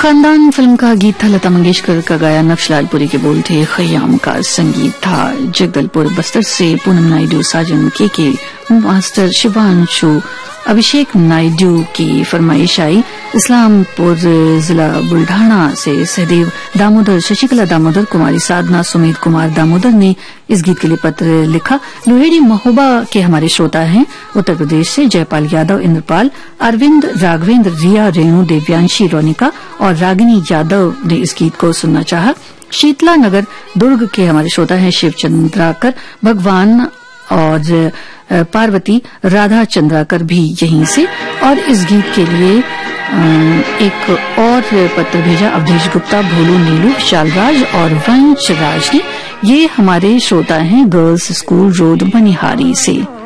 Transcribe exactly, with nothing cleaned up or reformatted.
खानदान फिल्म का गीत था, लता मंगेशकर का गाया, नक्शलालपुरी के बोल थे, खयाम का संगीत था। जगदलपुर बस्तर से पूनम नायडू, साजन के के मास्टर शिवांशु, अभिषेक नायडू की फरमाइश आई। इस्लामपुर जिला बुल्ढाना से सहदेव दामोदर, शशिकला दामोदर, कुमारी साधना, सुमित कुमार दामोदर ने इस गीत के लिए पत्र लिखा। लोहेड़ी महोबा के हमारे श्रोता हैं उत्तर प्रदेश से जयपाल यादव, इंद्रपाल, अरविंद, राघवेंद्र, रिया, रेणु, देव्यांशी, रोनिका और रागिनी यादव ने इस गीत को सुनना चाहा। शीतला नगर दुर्ग के हमारे श्रोता हैं शिव चंद्राकर, भगवान और पार्वती, राधा चंद्राकर भी यहीं से। और इस गीत के लिए एक और पत्र भेजा अवधेश गुप्ता, भोलू, नीलू, विशालराज और वंशराज ने। ये हमारे श्रोता हैं गर्ल्स स्कूल रोड मनिहारी से।